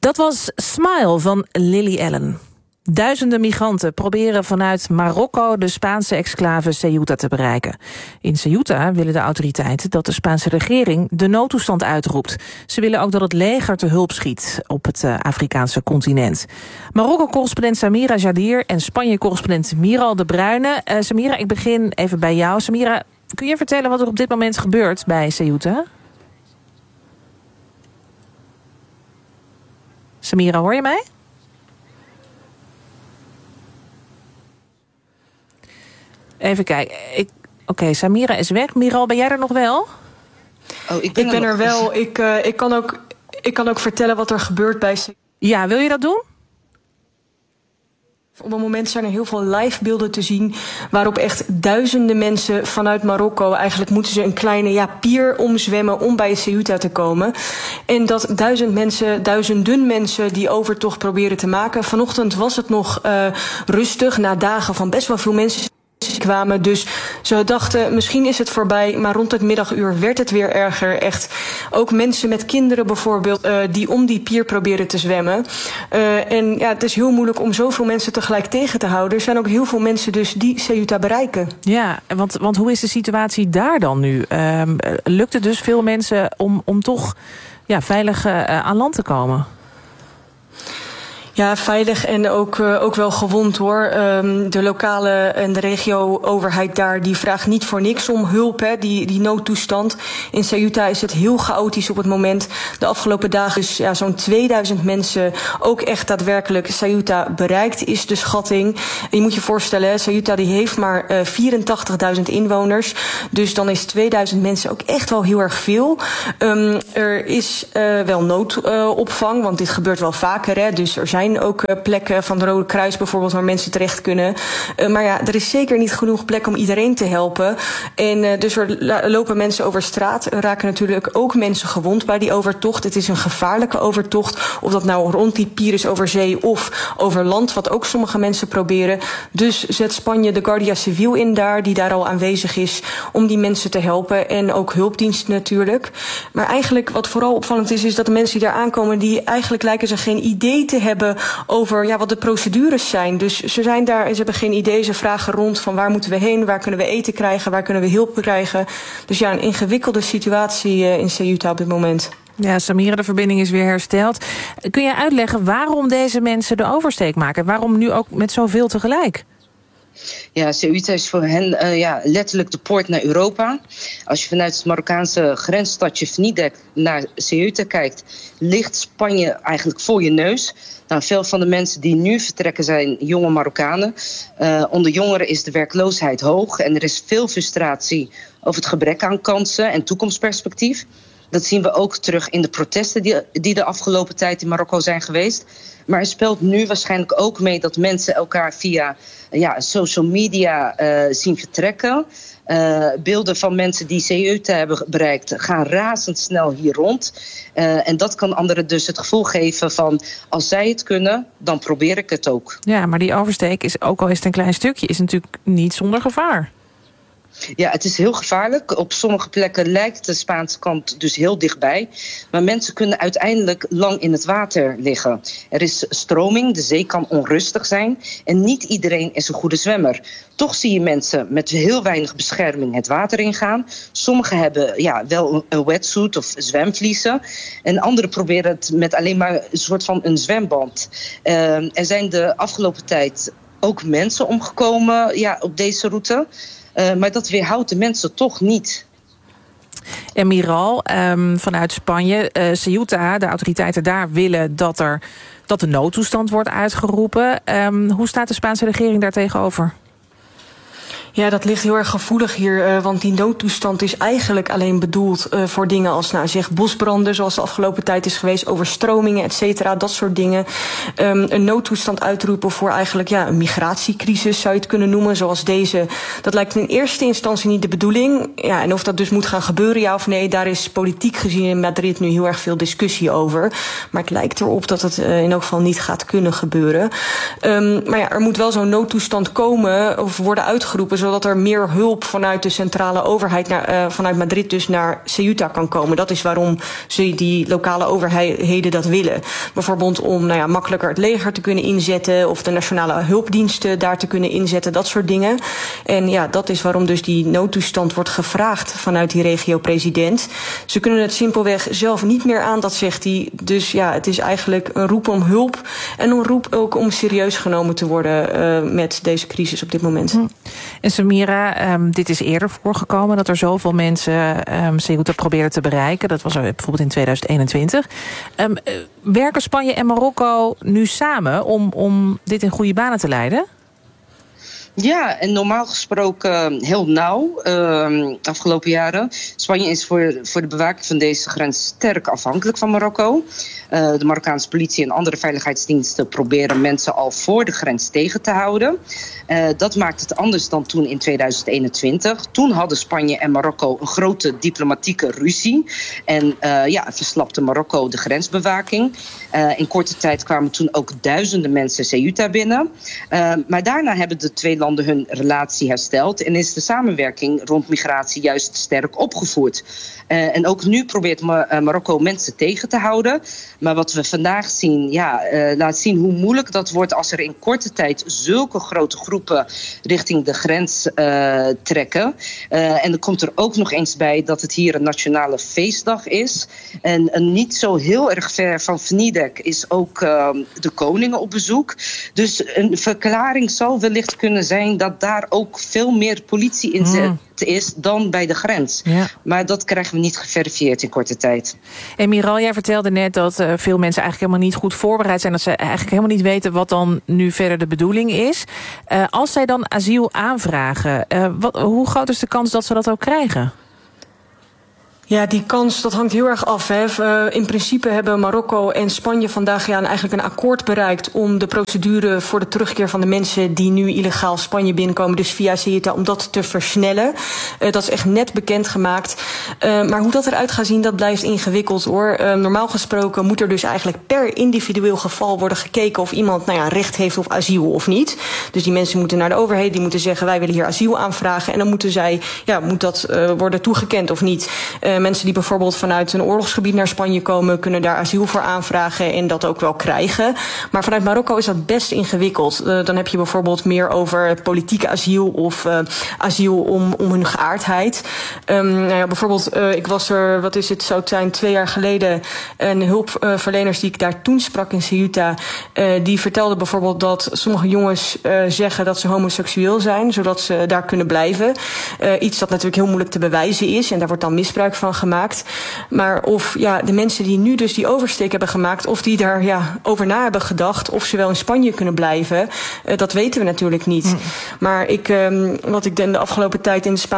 Dat was Smile van Lily Allen. Duizenden migranten proberen vanuit Marokko de Spaanse exclave Ceuta te bereiken. In Ceuta willen de autoriteiten dat de Spaanse regering de noodtoestand uitroept. Ze willen ook dat het leger te hulp schiet op het Afrikaanse continent. Marokko-correspondent Samira Jadir en Spanje-correspondent Miral de Bruyne. Samira, ik begin even bij jou. Samira, kun je vertellen wat er op dit moment gebeurt bij Ceuta? Samira, hoor je mij? Even kijken. Oké, Samira is weg. Miral, ben jij er nog wel? Oh, ik ben er wel. Ik kan ook vertellen wat er gebeurt bij... Ja, wil je dat doen? Op het moment zijn er heel veel livebeelden te zien waarop echt duizenden mensen vanuit Marokko, eigenlijk moeten ze een kleine pier omzwemmen om bij Ceuta te komen. En dat duizenden mensen die overtocht proberen te maken. Vanochtend was het nog rustig na dagen van best wel veel mensen kwamen. Dus ze dachten, misschien is het voorbij. Maar rond het middaguur werd het weer erger. Echt ook mensen met kinderen bijvoorbeeld, die om die pier proberen te zwemmen. En ja, het is heel moeilijk om zoveel mensen tegelijk tegen te houden. Er zijn ook heel veel mensen dus die Ceuta bereiken. Ja, want hoe is de situatie daar dan nu? Lukt het dus veel mensen om toch veilig aan land te komen? Ja, veilig en ook wel gewond hoor. De lokale en de regio-overheid daar die vraagt niet voor niks om hulp, hè, die noodtoestand. In Ceuta is het heel chaotisch op het moment. De afgelopen dagen is zo'n 2000 mensen ook echt daadwerkelijk Ceuta bereikt, is de schatting. En je moet je voorstellen, Ceuta die heeft maar 84.000 inwoners. Dus dan is 2000 mensen ook echt wel heel erg veel. Er is wel noodopvang, want dit gebeurt wel vaker, hè. Dus er zijn ook plekken van het Rode Kruis bijvoorbeeld waar mensen terecht kunnen. Maar ja, er is zeker niet genoeg plek om iedereen te helpen. En dus er lopen mensen over straat. Er raken natuurlijk ook mensen gewond bij die overtocht. Het is een gevaarlijke overtocht. Of dat nou rond die pier is over zee of over land, wat ook sommige mensen proberen. Dus zet Spanje de Guardia Civil in daar, die daar al aanwezig is om die mensen te helpen. En ook hulpdiensten natuurlijk. Maar eigenlijk wat vooral opvallend is dat de mensen die daar aankomen, die eigenlijk lijken ze geen idee te hebben over wat de procedures zijn. Dus ze zijn daar en ze hebben geen idee. Ze vragen rond van waar moeten we heen, waar kunnen we eten krijgen, waar kunnen we hulp krijgen. Dus ja, een ingewikkelde situatie in Ceuta op dit moment. Ja, Samira, de verbinding is weer hersteld. Kun je uitleggen waarom deze mensen de oversteek maken? Waarom nu ook met zoveel tegelijk? Ja, Ceuta is voor hen letterlijk de poort naar Europa. Als je vanuit het Marokkaanse grensstadje Venidec naar Ceuta kijkt, ligt Spanje eigenlijk voor je neus. Nou, veel van de mensen die nu vertrekken zijn jonge Marokkanen. Onder jongeren is de werkloosheid hoog en er is veel frustratie over het gebrek aan kansen en toekomstperspectief. Dat zien we ook terug in de protesten die de afgelopen tijd in Marokko zijn geweest. Maar er speelt nu waarschijnlijk ook mee dat mensen elkaar via social media zien vertrekken. Beelden van mensen die Ceuta hebben bereikt gaan razendsnel hier rond. En dat kan anderen dus het gevoel geven van, als zij het kunnen, dan probeer ik het ook. Ja, maar die oversteek is, ook al is het een klein stukje, is natuurlijk niet zonder gevaar. Ja, het is heel gevaarlijk. Op sommige plekken lijkt de Spaanse kant dus heel dichtbij. Maar mensen kunnen uiteindelijk lang in het water liggen. Er is stroming, de zee kan onrustig zijn. En niet iedereen is een goede zwemmer. Toch zie je mensen met heel weinig bescherming het water ingaan. Sommigen hebben wel een wetsuit of zwemvliezen. En anderen proberen het met alleen maar een soort van een zwemband. Er zijn de afgelopen tijd ook mensen omgekomen op deze route. Maar dat weerhoudt de mensen toch niet. En Miral, vanuit Spanje, Ceuta, de autoriteiten daar willen dat de noodtoestand wordt uitgeroepen. Hoe staat de Spaanse regering daar tegenover? Ja, dat ligt heel erg gevoelig hier, want die noodtoestand is eigenlijk alleen bedoeld voor dingen als bosbranden, zoals de afgelopen tijd is geweest, overstromingen, et cetera, dat soort dingen. Een noodtoestand uitroepen voor eigenlijk een migratiecrisis, zou je het kunnen noemen, zoals deze. Dat lijkt in eerste instantie niet de bedoeling. Ja, en of dat dus moet gaan gebeuren, ja of nee, daar is politiek gezien in Madrid nu heel erg veel discussie over. Maar het lijkt erop dat het in elk geval niet gaat kunnen gebeuren. Maar er moet wel zo'n noodtoestand komen of worden uitgeroepen, zodat er meer hulp vanuit de centrale overheid, vanuit Madrid dus naar Ceuta kan komen. Dat is waarom die lokale overheden dat willen. Bijvoorbeeld om makkelijker het leger te kunnen inzetten of de nationale hulpdiensten daar te kunnen inzetten, dat soort dingen. En dat is waarom dus die noodtoestand wordt gevraagd vanuit die regio-president. Ze kunnen het simpelweg zelf niet meer aan, dat zegt hij. Dus het is eigenlijk een roep om hulp en een roep ook om serieus genomen te worden met deze crisis op dit moment. En Samira, dit is eerder voorgekomen dat er zoveel mensen Ceuta proberen te bereiken. Dat was bijvoorbeeld in 2021. Werken Spanje en Marokko nu samen om dit in goede banen te leiden? Ja, en normaal gesproken heel nauw afgelopen jaren. Spanje is voor de bewaking van deze grens sterk afhankelijk van Marokko. De Marokkaanse politie en andere veiligheidsdiensten proberen mensen al voor de grens tegen te houden. Dat maakt het anders dan toen in 2021. Toen hadden Spanje en Marokko een grote diplomatieke ruzie. En verslapte Marokko de grensbewaking. In korte tijd kwamen toen ook duizenden mensen Ceuta binnen. Maar daarna hebben de twee landen hun relatie hersteld en is de samenwerking rond migratie juist sterk opgevoerd. En ook nu probeert Marokko mensen tegen te houden. Maar wat we vandaag zien, laat zien hoe moeilijk dat wordt als er in korte tijd zulke grote groepen richting de grens trekken. En er komt er ook nog eens bij dat het hier een nationale feestdag is. En niet zo heel erg ver van Venidek is ook de koning op bezoek. Dus een verklaring zou wellicht kunnen zijn dat daar ook veel meer politie inzet is dan bij de grens. Ja. Maar dat krijgen we niet geverifieerd in korte tijd. En Miral, jij vertelde net dat veel mensen eigenlijk helemaal niet goed voorbereid zijn, dat ze eigenlijk helemaal niet weten wat dan nu verder de bedoeling is. Als zij dan asiel aanvragen, hoe groot is de kans dat ze dat ook krijgen? Ja, die kans, dat hangt heel erg af. In principe hebben Marokko en Spanje vandaag eigenlijk een akkoord bereikt om de procedure voor de terugkeer van de mensen die nu illegaal Spanje binnenkomen, dus via Ceuta, om dat te versnellen. Dat is echt net bekendgemaakt. Maar hoe dat eruit gaat zien, dat blijft ingewikkeld hoor. Normaal gesproken moet er dus eigenlijk per individueel geval worden gekeken of iemand recht heeft op asiel of niet. Dus die mensen moeten naar de overheid, die moeten zeggen wij willen hier asiel aanvragen. En dan moeten zij, moet dat worden toegekend of niet. Mensen die bijvoorbeeld vanuit een oorlogsgebied naar Spanje komen, kunnen daar asiel voor aanvragen en dat ook wel krijgen. Maar vanuit Marokko is dat best ingewikkeld. Dan heb je bijvoorbeeld meer over politiek asiel of asiel om hun geaardheid. Bijvoorbeeld, ik was er, zou het zijn, 2 jaar geleden. En hulpverleners die ik daar toen sprak in Ceuta, die vertelden bijvoorbeeld dat sommige jongens zeggen dat ze homoseksueel zijn, zodat ze daar kunnen blijven. Iets dat natuurlijk heel moeilijk te bewijzen is en daar wordt dan misbruik van gemaakt. Maar of de mensen die nu dus die oversteek hebben gemaakt, of die daar over na hebben gedacht, of ze wel in Spanje kunnen blijven, dat weten we natuurlijk niet. Maar wat ik de afgelopen tijd in de